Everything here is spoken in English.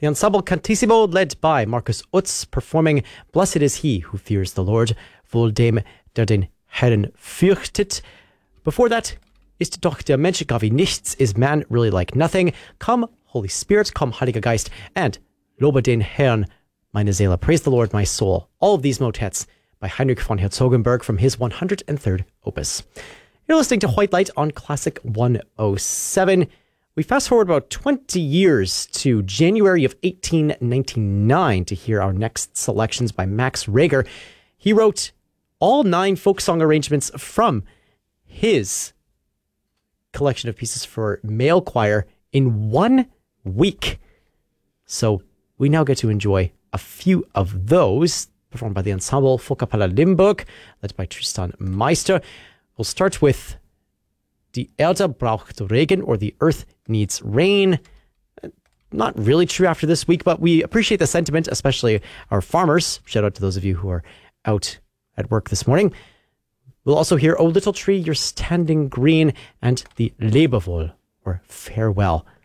The ensemble Cantissimo, led by Markus Utz, performing Blessed is He Who Fears the Lord, wohl dem, der den Herrn fürchtet. Before that, Ist doch der Mensch gar wie nichts, is man really like nothing, Come Holy Spirit, come Heiliger Geist, and Lobe den Herrn, meine Seele, praise the Lord, my soul. All of these motets by Heinrich von Herzogenberg from his 103rd opus. You're listening to White Light on Classic 107. We fast forward about 20 years to January of 1899 to hear our next selections by Max Reger. He wrote all 9 folk song arrangements from his collection of pieces for male choir in 1 week. So we now get to enjoy a few of those performed by the ensemble Volkskapelle Limburg, led by Tristan Meister. We'll start with Die Erde braucht Regen, or The Earth Needs Rain. Not really true after this week, but we appreciate the sentiment, especially our farmers. Shout out to those of you who are out at work this morning. We'll also hear O Little Tree, You're Standing Green, and the Lebewohl, or Farewell.